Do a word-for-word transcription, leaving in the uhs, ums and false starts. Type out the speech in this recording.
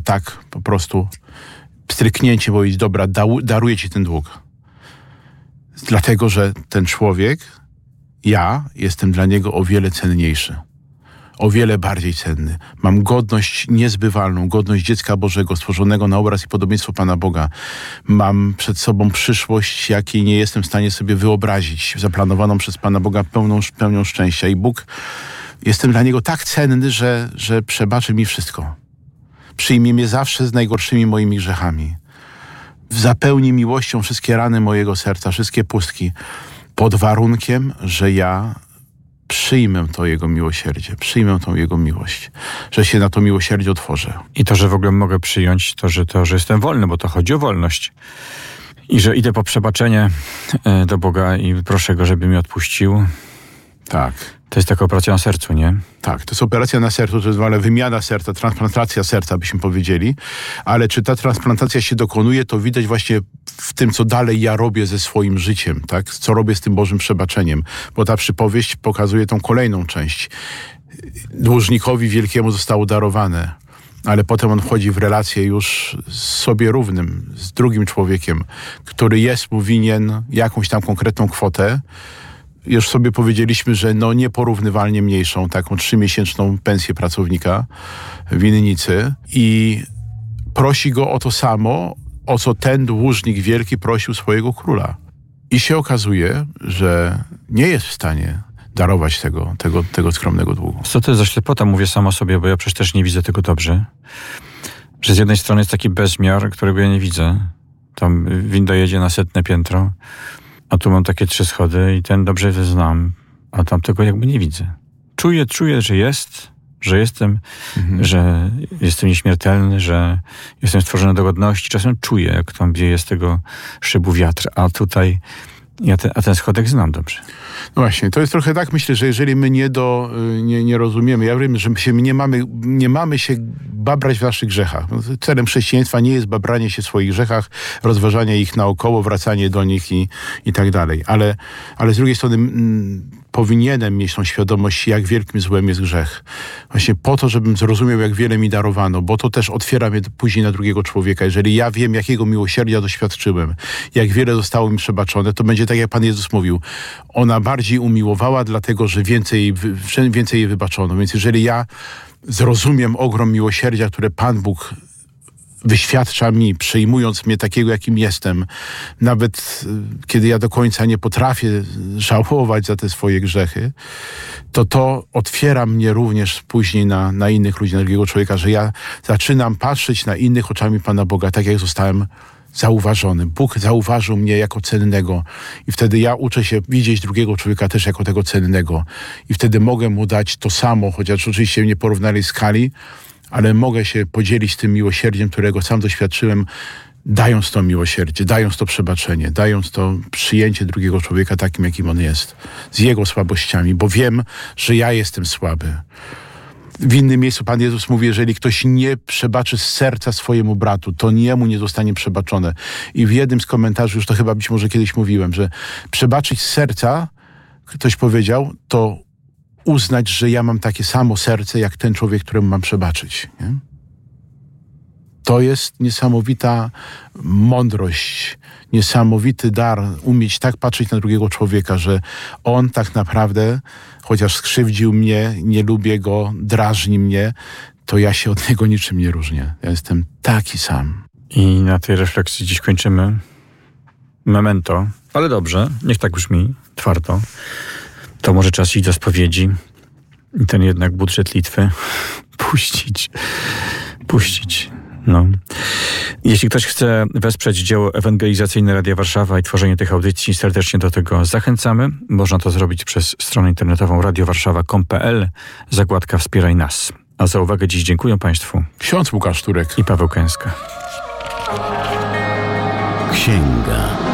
tak po prostu stryknięcie powiedzieć, dobra, da- daruję ci ten dług. Dlatego, że ten człowiek, ja jestem dla niego o wiele cenniejszy. O wiele bardziej cenny. Mam godność niezbywalną, godność dziecka Bożego, stworzonego na obraz i podobieństwo Pana Boga. Mam przed sobą przyszłość, jakiej nie jestem w stanie sobie wyobrazić, zaplanowaną przez Pana Boga pełną, pełnią szczęścia. I Bóg, jestem dla Niego tak cenny, że, że przebaczy mi wszystko. Przyjmie mnie zawsze z najgorszymi moimi grzechami. Zapełni miłością wszystkie rany mojego serca, wszystkie pustki, pod warunkiem, że ja przyjmę to Jego miłosierdzie, przyjmę tą Jego miłość, że się na to miłosierdzie otworzę. I to, że w ogóle mogę przyjąć to, że to, że jestem wolny, bo to chodzi o wolność. I że idę po przebaczenie do Boga i proszę Go, żeby mi odpuścił. Tak. To jest taka operacja na sercu, nie? Tak, to jest operacja na sercu, to jest ale wymiana serca, transplantacja serca, byśmy powiedzieli. Ale czy ta transplantacja się dokonuje, to widać właśnie w tym, co dalej ja robię ze swoim życiem, tak? Co robię z tym Bożym przebaczeniem. Bo ta przypowieść pokazuje tą kolejną część. Dłużnikowi wielkiemu zostało darowane, ale potem on wchodzi w relację już z sobie równym, z drugim człowiekiem, który jest mu winien jakąś tam konkretną kwotę. Już sobie powiedzieliśmy, że no nieporównywalnie mniejszą, taką trzymiesięczną pensję pracownika winnicy i prosi go o to samo, o co ten dłużnik wielki prosił swojego króla. I się okazuje, że nie jest w stanie darować tego, tego, tego skromnego długu. Co to jest za ślepota? Mówię samo sobie, bo ja przecież też nie widzę tego dobrze. Że z jednej strony jest taki bezmiar, którego ja nie widzę. Tam winda jedzie na setne piętro, a tu mam takie trzy schody i ten dobrze znam, a tam tego jakby nie widzę. Czuję, czuję, że jest, że jestem, mhm. że jestem nieśmiertelny, że jestem stworzony do godności. Czasem czuję, jak tam wieje z tego szybu wiatr, a tutaj ja te, a ten schodek znam dobrze. No właśnie, to jest trochę tak, myślę, że jeżeli my nie, do, nie, nie rozumiemy, ja wiem, że my się, nie, mamy, nie mamy się babrać w naszych grzechach. Celem chrześcijaństwa nie jest babranie się w swoich grzechach, rozważanie ich naokoło, wracanie do nich i, i tak dalej. Ale, ale z drugiej strony mm, powinienem mieć tą świadomość, jak wielkim złem jest grzech. Właśnie po to, żebym zrozumiał, jak wiele mi darowano, bo to też otwiera mnie później na drugiego człowieka. Jeżeli ja wiem, jakiego miłosierdzia doświadczyłem, jak wiele zostało mi przebaczone, to będzie tak, jak Pan Jezus mówił. Ona bardziej umiłowała, dlatego, że więcej, więcej jej wybaczono. Więc jeżeli ja zrozumiem ogrom miłosierdzia, które Pan Bóg wyświadcza mi, przyjmując mnie takiego, jakim jestem, nawet kiedy ja do końca nie potrafię żałować za te swoje grzechy, to to otwiera mnie również później na, na innych ludzi, na drugiego człowieka, że ja zaczynam patrzeć na innych oczami Pana Boga, tak jak zostałem zauważony. Bóg zauważył mnie jako cennego i wtedy ja uczę się widzieć drugiego człowieka też jako tego cennego i wtedy mogę mu dać to samo, chociaż oczywiście w nieporównalnej skali, ale mogę się podzielić tym miłosierdziem, którego sam doświadczyłem, dając to miłosierdzie, dając to przebaczenie, dając to przyjęcie drugiego człowieka takim, jakim on jest, z jego słabościami, bo wiem, że ja jestem słaby. W innym miejscu Pan Jezus mówi, jeżeli ktoś nie przebaczy z serca swojemu bratu, to jemu nie zostanie przebaczone. I w jednym z komentarzy, już to chyba być może kiedyś mówiłem, że przebaczyć z serca, ktoś powiedział, to uznać, że ja mam takie samo serce, jak ten człowiek, któremu mam przebaczyć. Nie? To jest niesamowita mądrość, niesamowity dar, umieć tak patrzeć na drugiego człowieka, że on tak naprawdę, chociaż skrzywdził mnie, nie lubię go, drażni mnie, to ja się od niego niczym nie różnię. Ja jestem taki sam. I na tej refleksji dziś kończymy. Memento. Ale dobrze, niech tak brzmi, twardo. To może czas iść do spowiedzi i ten jednak budżet Litwy puścić. Puścić. No. Jeśli ktoś chce wesprzeć dzieło ewangelizacyjne Radia Warszawa i tworzenie tych audycji, serdecznie do tego zachęcamy. Można to zrobić przez stronę internetową radio warszawa kropka com kropka p l, zakładka Wspieraj nas. A za uwagę dziś dziękuję Państwu. Ksiądz Łukasz Turek i Paweł Kęska. Księga.